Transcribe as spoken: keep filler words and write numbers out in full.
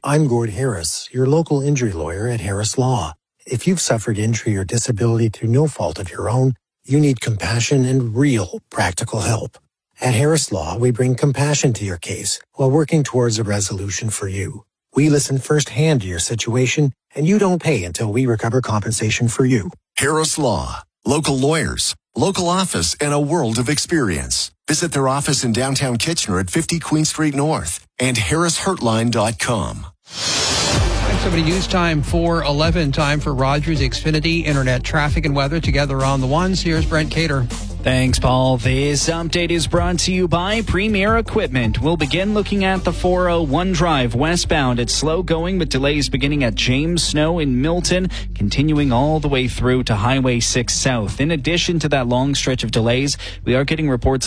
I'm Gord Harris, your local injury lawyer at Harris Law. If you've suffered injury or disability through no fault of your own, you need compassion and real practical help. At Harris Law, we bring compassion to your case while working towards a resolution for you. We listen firsthand to your situation, and you don't pay until we recover compensation for you. Harris Law. Local lawyers, local office, and a world of experience. Visit their office in downtown Kitchener at fifty Queen Street North and harris hurtline dot com. seventy News Time four eleven, time for Rogers Xfinity Internet traffic and weather together on the ones. Here's Brent Cater. Thanks, Paul. This update is brought to you by Premier Equipment. We'll begin looking at the four oh one drive westbound. It's slow going with delays beginning at James Snow in Milton, continuing all the way through to Highway six South. In addition to that long stretch of delays, we are getting reports